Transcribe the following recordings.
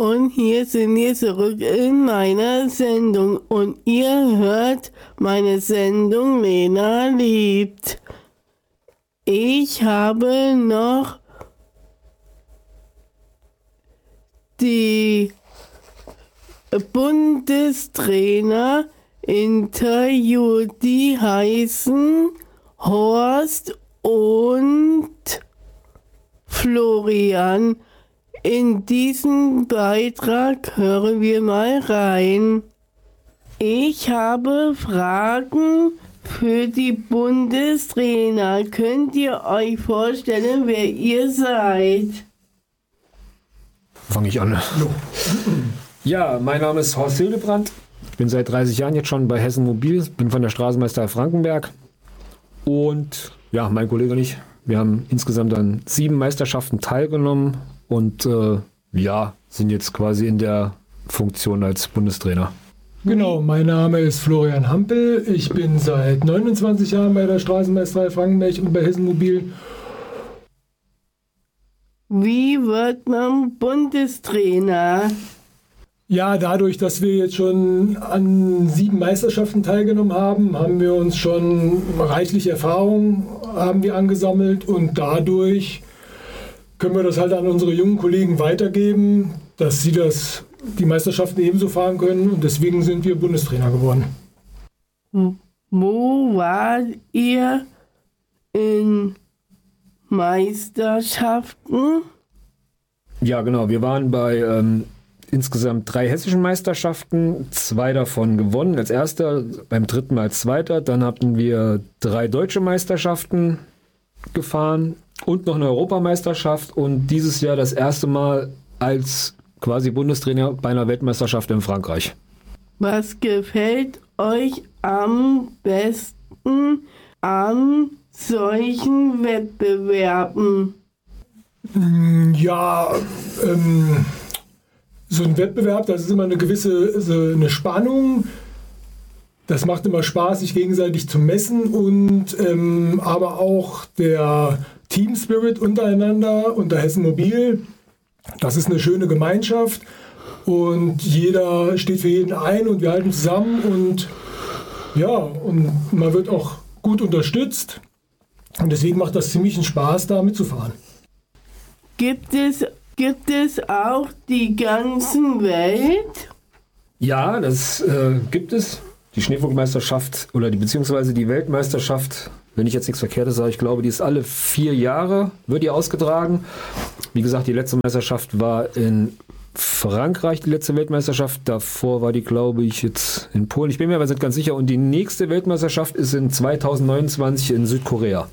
Und hier sind wir zurück in meiner Sendung. Und ihr hört meine Sendung Lena liebt. Ich habe noch die Bundestrainer interviewt, die heißen Horst und Florian. In diesen Beitrag hören wir mal rein. Ich habe Fragen für die Bundestrainer. Könnt ihr euch vorstellen, wer ihr seid? Fange ich an. Ja, mein Name ist Horst Hildebrand. Ich bin seit 30 Jahren jetzt schon bei Hessen Mobil, bin von der Straßenmeisterei Frankenberg. Und ja, mein Kollege und ich, wir haben insgesamt an 7 Meisterschaften teilgenommen und sind jetzt quasi in der Funktion als Bundestrainer. Genau, mein Name ist Florian Hampel. Ich bin seit 29 Jahren bei der Straßenmeisterei Frankenberg und bei Hessen Mobil. Wie wird man Bundestrainer? Ja, dadurch, dass wir jetzt schon an 7 Meisterschaften teilgenommen haben, haben wir uns schon reichlich Erfahrung angesammelt und dadurch können wir das halt an unsere jungen Kollegen weitergeben, dass sie die Meisterschaften ebenso fahren können und deswegen sind wir Bundestrainer geworden. Wo wart ihr in Meisterschaften? Ja, genau. Wir waren bei insgesamt 3 hessischen Meisterschaften, 2 davon gewonnen als erster, beim 3. als zweiter. Dann hatten wir 3 deutsche Meisterschaften gefahren und noch eine Europameisterschaft und dieses Jahr das erste Mal als quasi Bundestrainer bei einer Weltmeisterschaft in Frankreich. Was gefällt euch am besten an solchen Wettbewerben? Ja, so ein Wettbewerb, das ist immer eine gewisse eine Spannung. Das macht immer Spaß, sich gegenseitig zu messen und aber auch der Team Spirit untereinander unter Hessen Mobil. Das ist eine schöne Gemeinschaft und jeder steht für jeden ein und wir halten zusammen und ja, und man wird auch gut unterstützt und deswegen macht das ziemlich einen Spaß, da mitzufahren. Gibt es auch die ganze Welt? Ja, das gibt es. Die Schneeflugmeisterschaft oder beziehungsweise die Weltmeisterschaft, wenn ich jetzt nichts Verkehrtes sage, ich glaube, die ist alle 4 Jahre, wird die ausgetragen. Wie gesagt, die letzte Meisterschaft war in Frankreich, die letzte Weltmeisterschaft. Davor war die, glaube ich, jetzt in Polen. Ich bin mir aber nicht ganz sicher. Und die nächste Weltmeisterschaft ist in 2029 in Südkorea.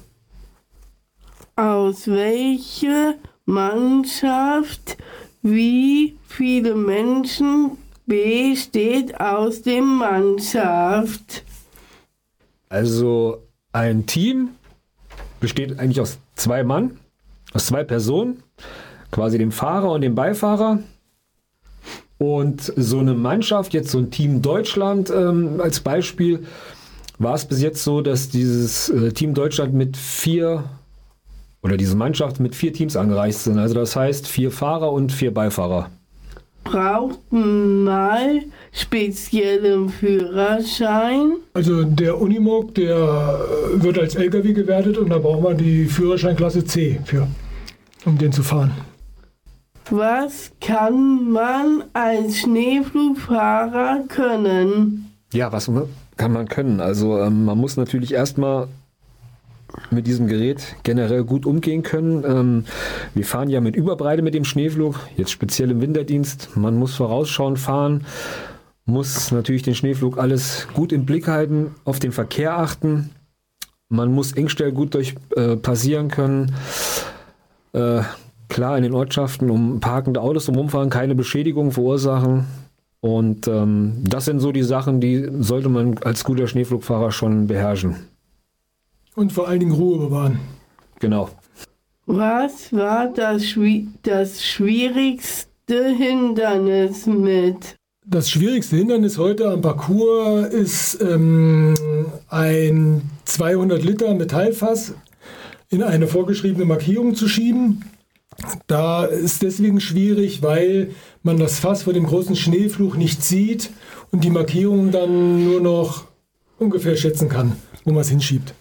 Aus welcher Mannschaft, wie viele Menschen besteht aus der Mannschaft? Also ein Team besteht eigentlich aus 2 Mann, aus 2 Personen, quasi dem Fahrer und dem Beifahrer. Und so eine Mannschaft, jetzt so ein Team Deutschland als Beispiel, war es bis jetzt so, dass dieses Team Deutschland diese Mannschaft mit 4 Teams angereist sind. Also das heißt 4 Fahrer und 4 Beifahrer. Braucht man mal speziellen Führerschein? Also der Unimog, der wird als LKW gewertet und da braucht man die Führerscheinklasse C für, um den zu fahren. Was kann man als Schneeflugfahrer können? Ja, was kann man können? Also man muss natürlich erstmal mit diesem Gerät generell gut umgehen können. Wir fahren ja mit Überbreite mit dem Schneeflug, jetzt speziell im Winterdienst. Man muss vorausschauend fahren, muss natürlich den Schneeflug alles gut im Blick halten, auf den Verkehr achten. Man muss Engstelle gut passieren können. Klar, in den Ortschaften um parkende Autos rumfahren, keine Beschädigung verursachen. Und das sind so die Sachen, die sollte man als guter Schneeflugfahrer schon beherrschen. Und vor allen Dingen Ruhe bewahren. Genau. Was war das schwierigste Hindernis mit? Das schwierigste Hindernis heute am Parcours ist ein 200 Liter Metallfass in eine vorgeschriebene Markierung zu schieben. Da ist deswegen schwierig, weil man das Fass vor dem großen Schneeflug nicht sieht und die Markierung dann nur noch ungefähr schätzen kann, wo man es hinschiebt.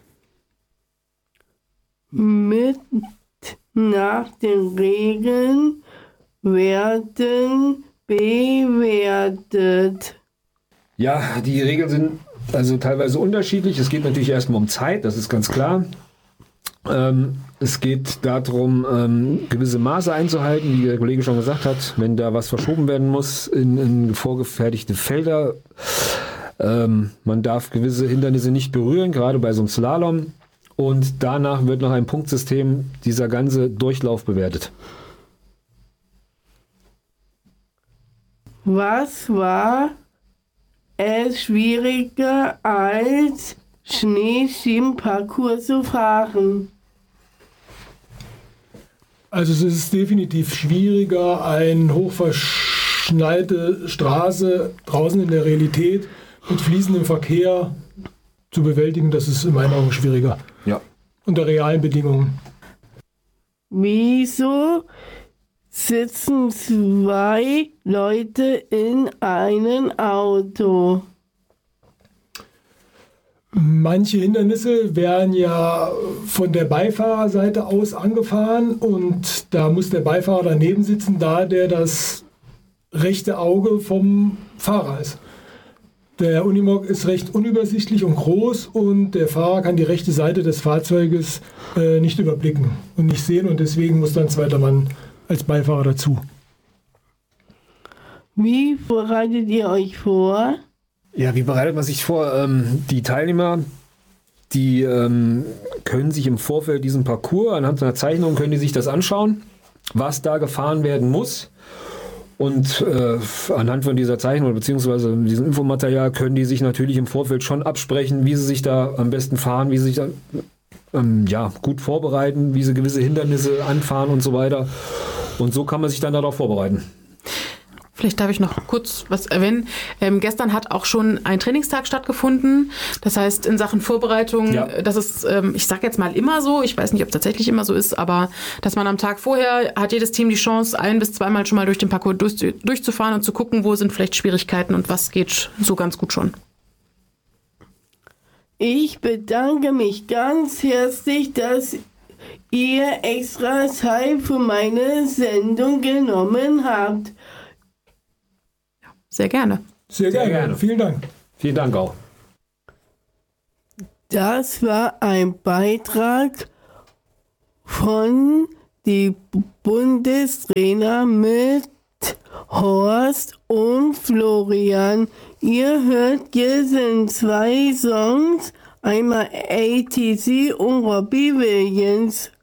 Mit nach den Regeln werden bewertet. Ja, die Regeln sind also teilweise unterschiedlich. Es geht natürlich erstmal um Zeit, das ist ganz klar. Es geht darum, gewisse Maße einzuhalten, wie der Kollege schon gesagt hat, wenn da was verschoben werden muss in vorgefertigte Felder. Man darf gewisse Hindernisse nicht berühren, gerade bei so einem Slalom. Und danach wird nach einem Punktsystem dieser ganze Durchlauf bewertet. Was war es schwieriger als Schneeschienenparcours zu fahren? Also es ist definitiv schwieriger, eine hochverschneite Straße draußen in der Realität mit fließendem Verkehr zu bewältigen. Das ist in meinen Augen schwieriger. Ja. Unter realen Bedingungen. Wieso sitzen zwei Leute in einem Auto? Manche Hindernisse werden ja von der Beifahrerseite aus angefahren und da muss der Beifahrer daneben sitzen, da der das rechte Auge vom Fahrer ist. Der Unimog ist recht unübersichtlich und groß und der Fahrer kann die rechte Seite des Fahrzeuges nicht überblicken und nicht sehen und deswegen muss dann ein zweiter Mann als Beifahrer dazu. Wie bereitet ihr euch vor? Ja, wie bereitet man sich vor? Die Teilnehmer, die können sich im Vorfeld diesen Parcours anhand einer Zeichnung, können die sich das anschauen, was da gefahren werden muss. Und anhand von dieser Zeichnung beziehungsweise diesem Infomaterial können die sich natürlich im Vorfeld schon absprechen, wie sie sich da am besten fahren, wie sie sich da gut vorbereiten, wie sie gewisse Hindernisse anfahren und so weiter. Und so kann man sich dann darauf vorbereiten. Vielleicht darf ich noch kurz was erwähnen. Gestern hat auch schon ein Trainingstag stattgefunden. Das heißt, in Sachen Vorbereitung, das ist, ich sage jetzt mal immer so, ich weiß nicht, ob es tatsächlich immer so ist, aber dass man am Tag vorher hat jedes Team die Chance, 1- bis zweimal schon mal durch den Parcours durchzufahren und zu gucken, wo sind vielleicht Schwierigkeiten und was geht so ganz gut schon. Ich bedanke mich ganz herzlich, dass ihr extra Zeit für meine Sendung genommen habt. Sehr gerne. Sehr gerne. Vielen Dank. Vielen Dank auch. Das war ein Beitrag von die Bundestrainer mit Horst und Florian. Ihr hört jetzt in 2 Songs, einmal ATC und Robbie Williams.